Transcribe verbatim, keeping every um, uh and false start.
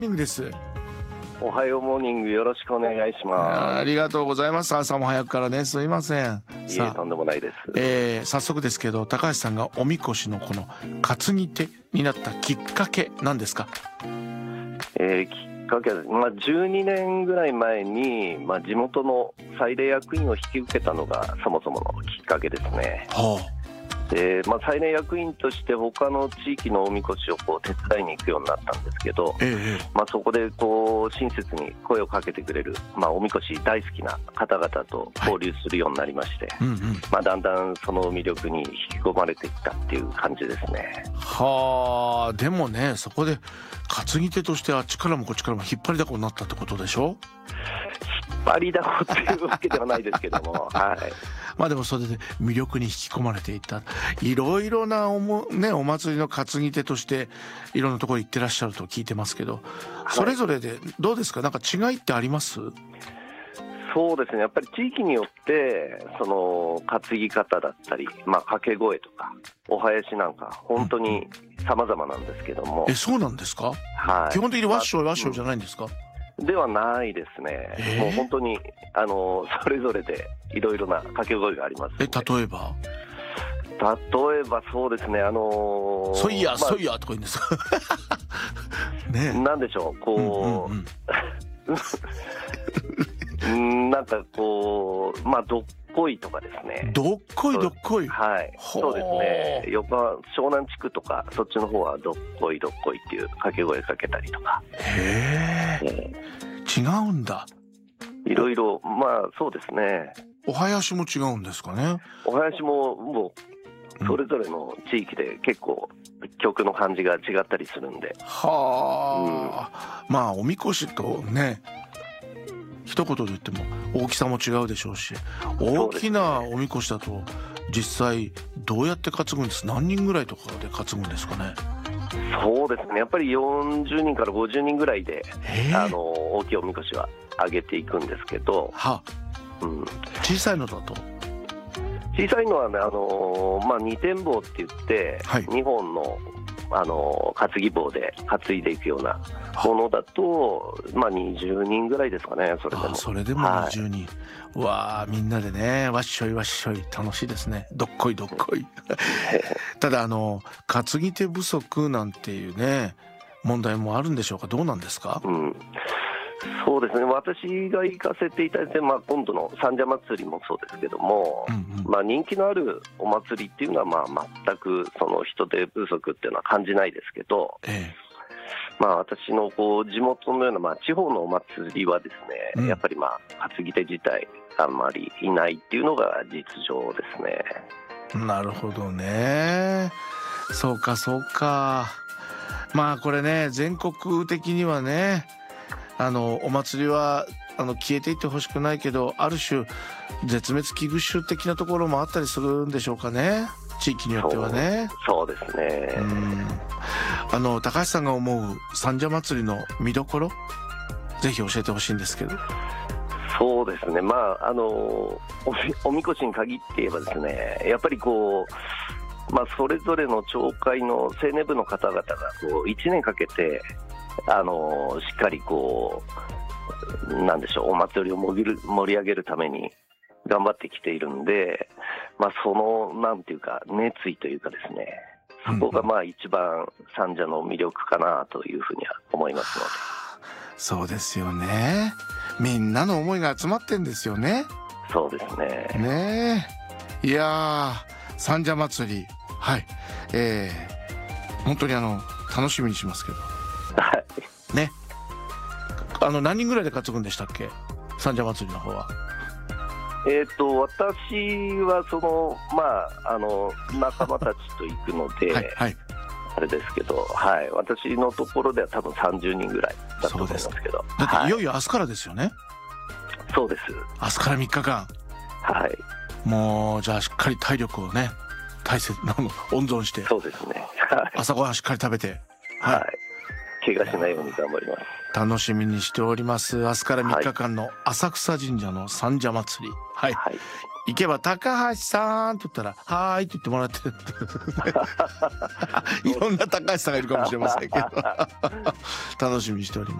ニングです。 おはようモーニング、よろしくお願いします。 ありがとうございます。朝も早くからね、すみません。 いえ、とんでもないです。 えー、早速ですけど、高橋さんがおみこしのこの担ぎ手になったきっかけなんですか？ えー、きっかけは、まあ、じゅうにねんぐらい前に、まあ、地元の祭礼役員を引き受けたのがそもそものきっかけですね。 はあ。 で、まあ、祭礼役員として他の地域のおみこしをこう手伝いに行くようになったんですけど、 ええ、 まあ、そこでこう親切に声をかけてくれる、まあ、おみこし大好きな方々と交流するようになりまして、 うんうん、 まあ、だんだんその魅力に引き込まれていったっていう感じですね。 はあ。でもね、そこで担ぎ手としてあっちからもこっちからも引っ張りだこになったってことでしょ？ 引っ張りだこっていうわけではないですけども、はい。 まあでもそれで魅力に引き込まれていった。いろいろなおも、ね、お祭りの担ぎ手としていろんなところ行ってらっしゃると聞いてますけど、それぞれでどうですか？なんか違いってあります？ そうですね、やっぱり地域によってその担ぎ方だったり、まあ、掛け声とかお囃子なんか本当に様々なんですけども、 え、そうなんですか？ はい、 基本的にワッショイワッショイじゃないんですか？ ではないですね、 えー、 もう本当にあのそれぞれでいろいろな掛け声があります。 え、例えば例えばそうですね、あのー、 そいや、 まあ、 そいやとか言うんですか？ね、 なんでしょう、こう、うんうんうん、なんかこう、まあ、どっこいとかですね。 どっこいどっこい。 はい、そうですね。横浜湘南地区とかそっちの方はどっこいどっこいっていう掛け声かけたりとか。 へえ、えー、違うんだ。 いろいろ、まあそうですね。 お囃子も違うんですかね？ お囃子ももうそれぞれの地域で結構曲の感じが違ったりするんで。 はあ、うん、まあおみこしとね、一言で言っても大きさも違うでしょうし、大きなおみこしだと実際どうやって担ぐんです？何人ぐらいとかで担ぐんですかね？ そうですね、やっぱりよんじゅうにんからごじゅうにんぐらいであの大きいおみこしは上げていくんですけど、は、うん、 小さいのだと小さいのはね、あのーまあ、にてん棒って言って、はい、にほんの、あのー、担ぎ棒で担いでいくようなものだと、まあ、にじゅうにんぐらいですかね。それでもあそれでもにじゅうにん、はい、うわー、みんなでね、わっしょいわっしょい楽しいですね。どっこいどっこいただあの担ぎ手不足なんていうね問題もあるんでしょうか？どうなんですか？ うん、そうですね、私が行かせていただいて、まあ、今度の三社祭りもそうですけども、うんうん、まあ、人気のあるお祭りっていうのは、まあ、全くその人手不足っていうのは感じないですけど、ええ、まあ、私のこう地元のような、まあ、地方のお祭りはですね、うん、やっぱり、まあ、担ぎ手自体あんまりいないっていうのが実情ですね。 なるほどね。そうかそうか。まあこれね、全国的にはね、あのお祭りはあの消えていってほしくないけど、ある種絶滅危惧種的なところもあったりするんでしょうかね、地域によってはね。 そう、そうですね。うん、 あの高橋さんが思う三社祭りの見どころ、ぜひ教えてほしいんですけど。 そうですね、まああの お, おみこしに限って言えばですね、やっぱりこう、まあ、それぞれの町会の青年部の方々がこういちねんかけてあのしっかりこうなんでしょう、お祭りを盛り盛り上げるために頑張ってきているんで、まあ、そのなんていうか熱意というかですね、そこがまあ一番三社の魅力かなというふうには思いますので。 そうですよね、みんなの思いが集まってんですよね。 そうですね。 ねえ、いやー、三社祭り、はい、えー、本当にあの楽しみにしますけど。 はい。 ね。あの何人ぐらいで担ぐんでしたっけ？三社祭りの方は。 えーと、私はそのまああの仲間たちと行くので、はい、はい、あれですけど、はい、私のところでは多分さんじゅうにんぐらいだと思いますけど。 だっていよいよ明日からですよね。はい、 そうです。 明日からみっかかん。はい。もうじゃあしっかり体力をね、大切なの温存して。 そうですね。はい、 朝ごはんしっかり食べて。 はい。はい、怪我しないように頑張ります。 楽しみにしております。明日からみっかかんの浅草神社の三社祭り。はい。はい、 行けば高橋さんと言ったらはーいって言ってもらってるいろんな高橋さんがいるかもしれませんけど楽しみにしております。